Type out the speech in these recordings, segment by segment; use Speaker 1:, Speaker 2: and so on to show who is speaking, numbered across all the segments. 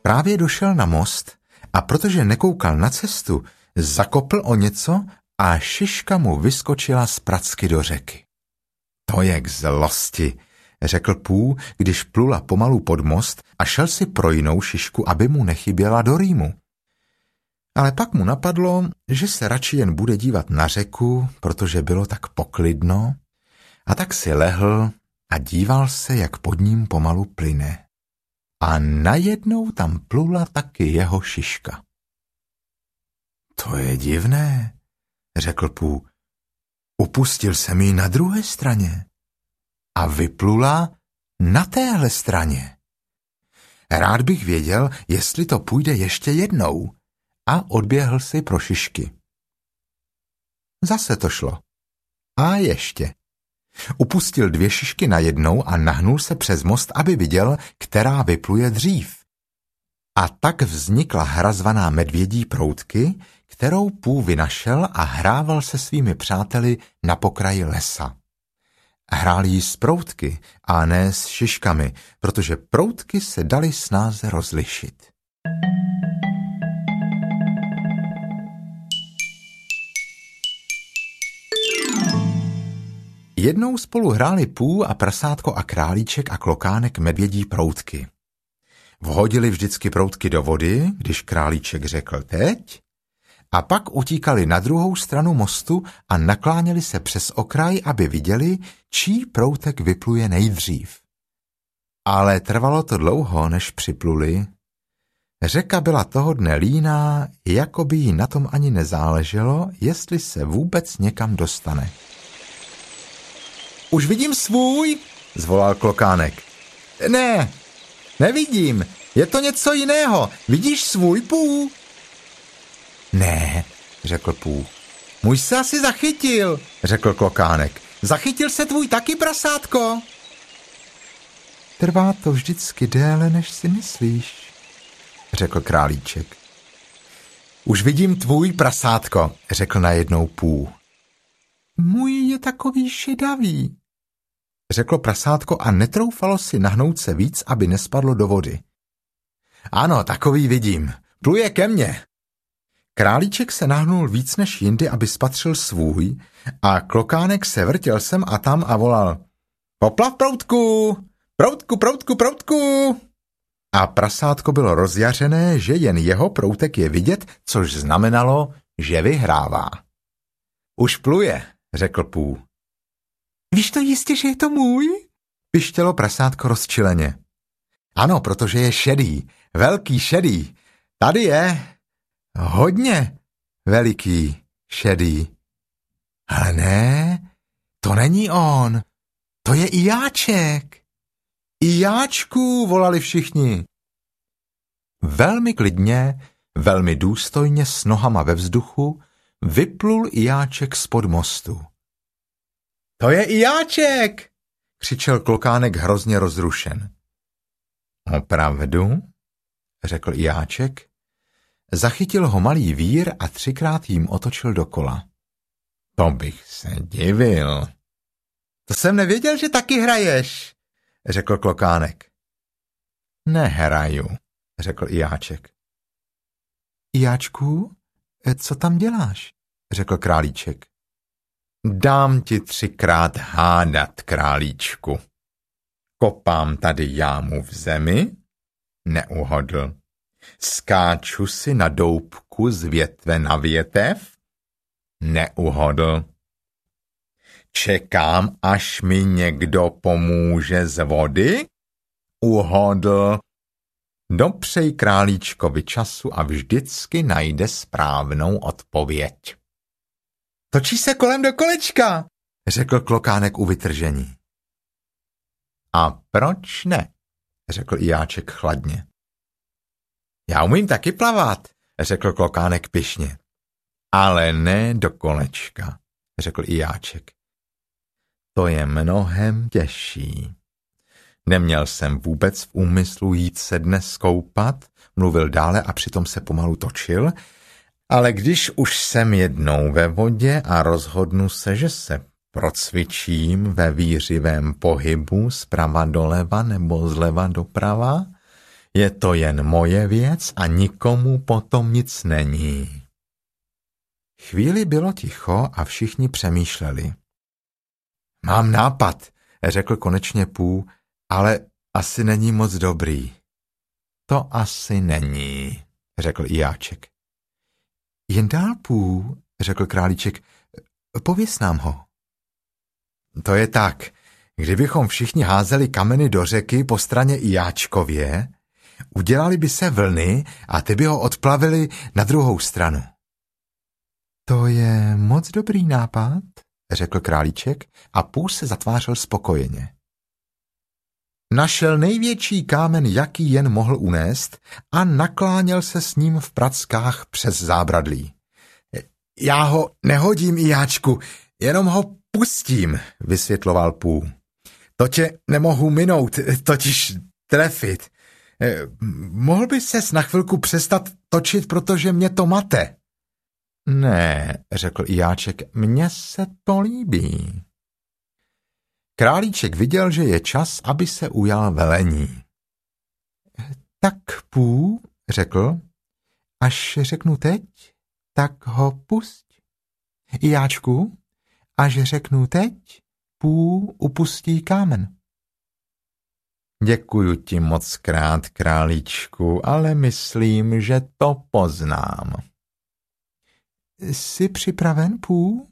Speaker 1: Právě došel na most a protože nekoukal na cestu, zakopl o něco a šiška mu vyskočila z pracky do řeky. To je k zlosti, řekl Pooh, když plula pomalu pod most a šel si pro jinou šišku, aby mu nechyběla do rýmu. Ale pak mu napadlo, že se radši jen bude dívat na řeku, protože bylo tak poklidno, a tak si lehl a díval se, jak pod ním pomalu plyne. A najednou tam plula taky jeho šiška. To je divné, řekl Pooh. Upustil jsem ji na druhé straně a vyplula na téhle straně. Rád bych věděl, jestli to půjde ještě jednou, a odběhl si pro šišky. Zase to šlo. A ještě. Upustil 2 šišky najednou a nahnul se přes most, aby viděl, která vypluje dřív. A tak vznikla hra zvaná Medvědí proutky, kterou Pooh vynašel a hrával se svými přáteli na pokraji lesa. Hrál jí s proutky a ne s šiškami, protože proutky se daly snáze rozlišit. Jednou spolu hráli Pooh a prasátko a králíček a klokánek medvědí proutky. Vhodili vždycky proutky do vody, když králíček řekl teď, a pak utíkali na druhou stranu mostu a nakláněli se přes okraj, aby viděli, čí proutek vypluje nejdřív. Ale trvalo to dlouho, než připluli. Řeka byla toho dne líná, jako by jí na tom ani nezáleželo, jestli se vůbec někam dostane. Už vidím svůj, zvolal klokánek. Ne, nevidím, je to něco jiného. Vidíš svůj, Pooh? Ne, řekl Pooh. Můj se asi zachytil, řekl klokánek. Zachytil se tvůj taky, prasátko? Trvá to vždycky déle, než si myslíš, řekl králíček. Už vidím tvůj, prasátko, řekl najednou Pooh. Můj je takový šedavý, řeklo prasátko a netroufalo si nahnout se víc, aby nespadlo do vody. Ano, takový vidím, pluje ke mně. Králíček se nahnul víc než jindy, aby spatřil svůj, a klokánek se vrtěl sem a tam a volal: Poplav, proutku! Proutku, proutku, proutku! A prasátko bylo rozjařené, že jen jeho proutek je vidět, což znamenalo, že vyhrává. Už pluje, řekl Pooh. Víš to jistě, že je to můj? Pištělo prasátko rozčileně. Ano, protože je šedý, velký šedý. Tady je hodně veliký šedý. Ale ne, to není on, to je Ijáček. Ijáčku, volali všichni. Velmi klidně, velmi důstojně s nohama ve vzduchu vyplul Ijáček spod mostu. To je Ijáček, křičel klokánek hrozně rozrušen. Opravdu? Řekl Ijáček. Zachytil ho malý vír a 3krát jím otočil dokola. To bych se divil. To jsem nevěděl, že taky hraješ, řekl klokánek. Nehraju, řekl Ijáček. Ijáčku, co tam děláš? Řekl králíček. Dám ti 3krát hádat, králíčku. Kopám tady jámu v zemi? Neuhodl. Skáču si na doupku z větve na větev? Neuhodl. Čekám, až mi někdo pomůže z vody? Uhodl. Dopřej králíčkovi času a vždycky najde správnou odpověď. Točí se kolem do kolečka, řekl klokánek u vytržení. A proč ne? Řekl Ijáček chladně. Já umím taky plavat, řekl klokánek pyšně. Ale ne do kolečka, řekl Ijáček. To je mnohem těžší. Neměl jsem vůbec v úmyslu jít se dnes koupat, mluvil dále a přitom se pomalu točil, ale když už jsem jednou ve vodě a rozhodnu se, že se procvičím ve výřivém pohybu zprava doleva nebo zleva doprava, Je to jen moje věc a nikomu potom nic není. Chvíli bylo ticho a všichni přemýšleli. Mám nápad, řekl konečně Pooh, ale asi není moc dobrý. To asi není, řekl Jáček. Jen dál, Pooh, řekl Králíček, pověz nám ho. To je tak, kdybychom všichni házeli kameny do řeky po straně Jáčkově, udělali by se vlny a ty by ho odplavili na druhou stranu. To je moc dobrý nápad, řekl Králíček a Pooh se zatvářel spokojeně. Našel největší kámen, jaký jen mohl unést a nakláněl se s ním v prackách přes zábradlí. Já ho nehodím, Jáčku, jenom ho pustím, vysvětloval Pooh. To tě nemohu minout, totiž trefit. Mohl by ses na chvilku přestat točit, protože mě to mate. Ne, řekl Jáček, mně se to líbí. Králíček viděl, že je čas, aby se ujal velení. Tak Pooh, řekl, až řeknu teď, tak ho pusť. Jáčku, až řeknu teď, Pooh upustí kámen. Děkuju ti moc krát, králíčku, ale myslím, že to poznám. Jsi připraven, Pooh?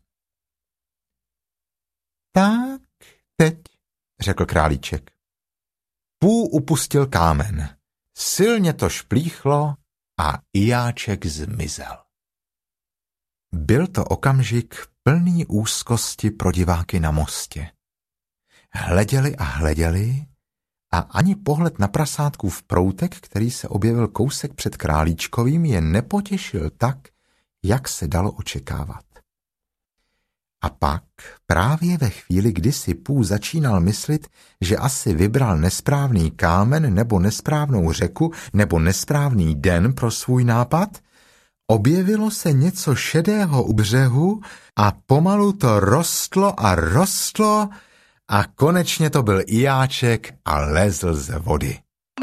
Speaker 1: Tak teď, řekl Králíček. Pooh upustil kámen. Silně to šplíchlo a Jáček zmizel. Byl to okamžik plný úzkosti pro diváky na mostě. Hleděli a hleděli a ani pohled na prasátkův proutek, který se objevil kousek před Králíčkovým, je nepotěšil tak, jak se dalo očekávat. A pak, právě ve chvíli, kdy si Pooh začínal myslit, že asi vybral nesprávný kámen nebo nesprávnou řeku nebo nesprávný den pro svůj nápad, objevilo se něco šedého u břehu a pomalu to rostlo a rostlo a konečně to byl Jáček a lezl ze vody.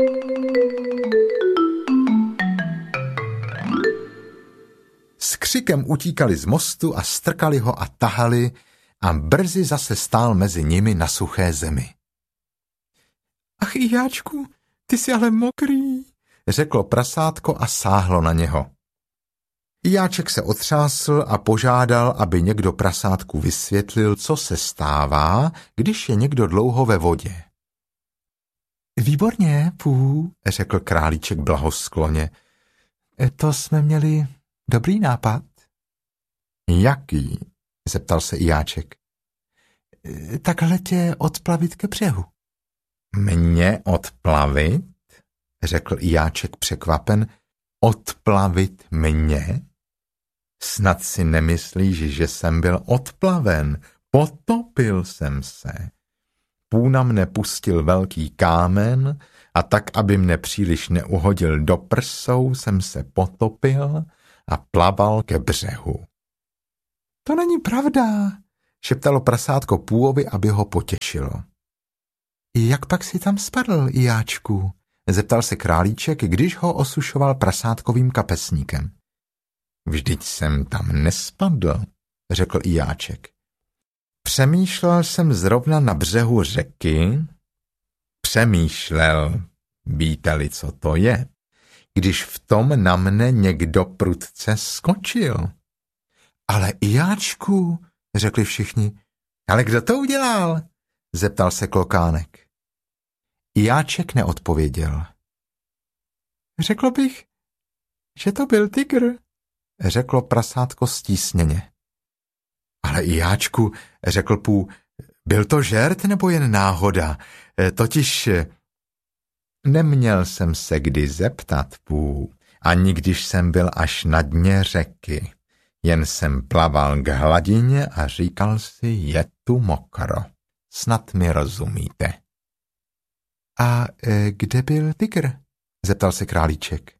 Speaker 1: S křikem utíkali z mostu a strkali ho a tahali a brzy zase stál mezi nimi na suché zemi. Ach, Jáčku, ty jsi ale mokrý, řeklo prasátko a sáhlo na něho. Jáček se otřásl a požádal, aby někdo prasátku vysvětlil, co se stává, když je někdo dlouho ve vodě. Výborně, Pooh, řekl Králíček blahoskloně. To jsme měli dobrý nápad. Jaký? Zeptal se Jáček. Takhle tě odplavit ke břehu. Mě odplavit? Řekl Jáček překvapen. Odplavit mě? Snad si nemyslíš, že jsem byl odplaven. Potopil jsem se. Pooh na mne pustil velký kámen a tak, aby mne příliš neuhodil do prsou, jsem se potopil a plaval ke břehu. To není pravda, šeptalo prasátko Poohovi, aby ho potěšilo. Jak pak si tam spadl, Jáčku? Zeptal se Králíček, když ho osušoval prasátkovým kapesníkem. Vždyť jsem tam nespadl, řekl Jáček. Přemýšlel jsem zrovna na břehu řeky. Přemýšlel, víte-li, co to je, když v tom na mne někdo prudce skočil. Ale Jáčku, řekli všichni. Ale kdo to udělal? Zeptal se Klokánek. Jáček neodpověděl. Řekl bych, že to byl tygr, řeklo prasátko stísněně. Ale Jáčku, řekl Pooh, byl to žert nebo jen náhoda? Totiž neměl jsem se kdy zeptat, Pooh, ani když jsem byl až na dně řeky. Jen jsem plaval k hladině a říkal si, je tu mokro. Snad mi rozumíte. A kde byl tygr? Zeptal se Králíček.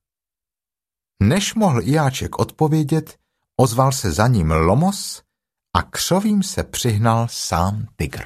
Speaker 1: Než mohl Jáček odpovědět, ozval se za ním Lomos a křovím se přihnal sám tygr.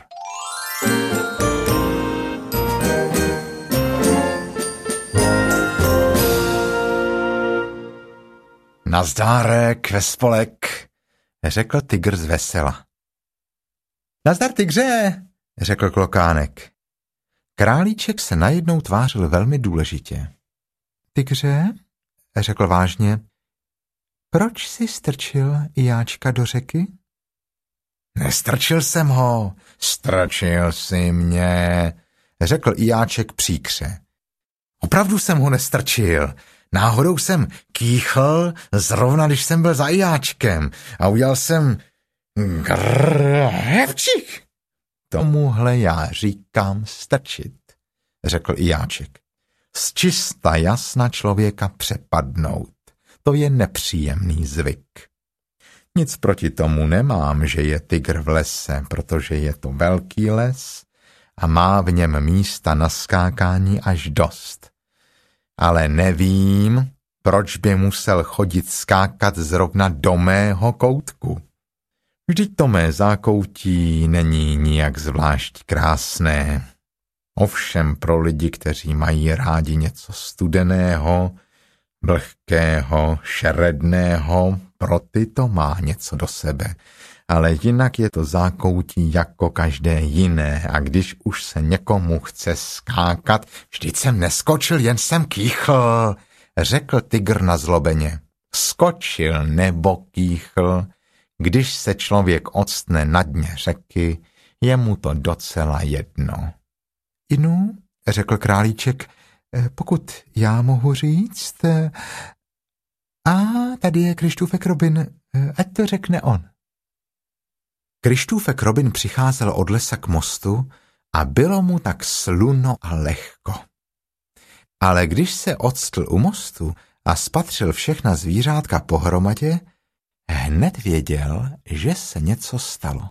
Speaker 1: Nazdárek, Vespolek, řekl tygr zvesela. Nazdar, tygře, řekl klokánek. Králíček se najednou tvářil velmi důležitě. Tygře, řekl vážně, proč jsi strčil jáčka do řeky? Nestrčil jsem ho, strčil si mě, řekl Ijáček příkře. Opravdu jsem ho nestrčil. Náhodou jsem kýchl zrovna, když jsem byl za Ijáčkem a udělal jsem hevčík. Tomuhle já říkám strčit, řekl Ijáček. Z čista jasna člověka přepadnout. To je nepříjemný zvyk. Nic proti tomu nemám, že je tygr v lese, protože je to velký les a má v něm místa na skákání až dost. Ale nevím, proč by musel chodit skákat zrovna do mého koutku. Vždyť to mé zákoutí není nijak zvlášť krásné. Ovšem pro lidi, kteří mají rádi něco studeného, vlhkého, šeredného, pro ty to má něco do sebe. Ale jinak je to zákoutí jako každé jiné a když už se někomu chce skákat, vždyť jsem neskočil, jen jsem kýchl, řekl tygr nazlobeně. Skočil nebo kýchl, když se člověk octne na dně řeky, je mu to docela jedno. Inu, řekl králíček, pokud já mohu říct. Tady je Krištůfek Robin, ať to řekne on. Krištůfek Robin přicházel od lesa k mostu a bylo mu tak sluno a lehko. Ale když se octl u mostu a spatřil všechna zvířátka pohromadě, hned věděl, že se něco stalo.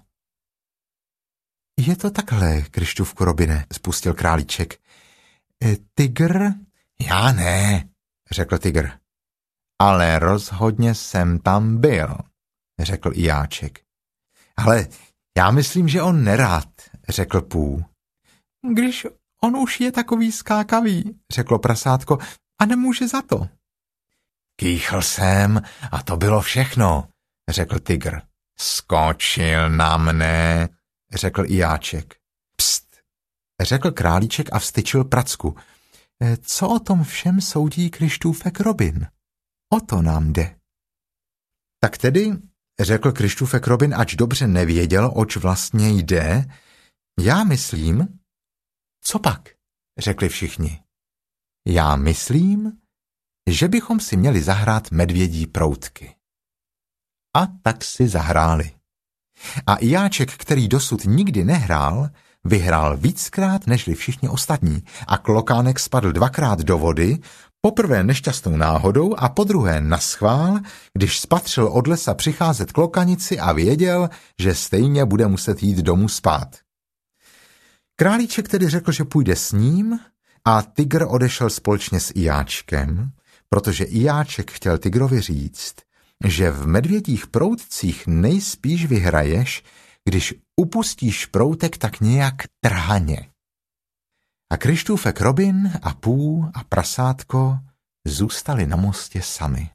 Speaker 1: Je to takhle, Krištůfku Robine, spustil králíček. Tygr? Já ne, řekl tygr. Ale rozhodně jsem tam byl, řekl Ijáček. Ale já myslím, že on nerád, řekl Pů. Když on už je takový skákavý, řeklo prasátko, a nemůže za to. Kýchl jsem a to bylo všechno, řekl tygr. Skočil na mne, řekl Ijáček. Pst, řekl králíček a vstyčil pracku. Co o tom všem soudí Krištůfek Robin? O to nám jde. Tak tedy, řekl Krištůfek Robin, ač dobře nevěděl, oč vlastně jde, já myslím... Co pak? Řekli všichni. Já myslím, že bychom si měli zahrát medvědí proutky. A tak si zahráli. A Ijáček, který dosud nikdy nehrál, vyhrál víckrát nežli všichni ostatní a klokánek spadl dvakrát do vody, poprvé nešťastnou náhodou a podruhé naschvál, když spatřil od lesa přicházet klokanici a věděl, že stejně bude muset jít domů spát. Králíček tedy řekl, že půjde s ním a tygr odešel společně s Ijáčkem, protože Ijáček chtěl tygrovi říct, že v medvědích proutcích nejspíš vyhraješ, když upustíš proutek tak nějak trhaně. A Krištůfek Robin a Pů a prasátko zůstali na mostě sami.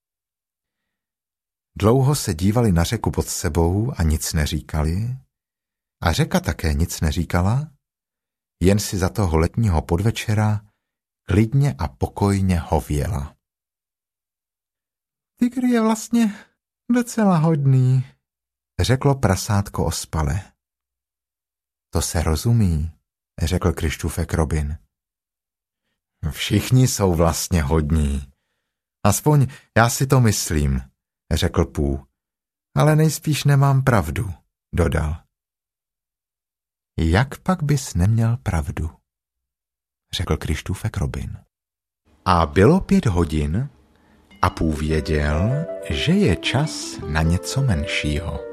Speaker 1: Dlouho se dívali na řeku pod sebou a nic neříkali, a řeka také nic neříkala, jen si za toho letního podvečera klidně a pokojně hověla. Tygr je vlastně docela hodný, řeklo prasátko ospale. To se rozumí, řekl Krištůfek Robin. Všichni jsou vlastně hodní. Aspoň já si to myslím, řekl Pů. Ale nejspíš nemám pravdu, dodal. Jak pak bys neměl pravdu, řekl Krištůfek Robin. A bylo 5 hodin a Pů věděl, že je čas na něco menšího.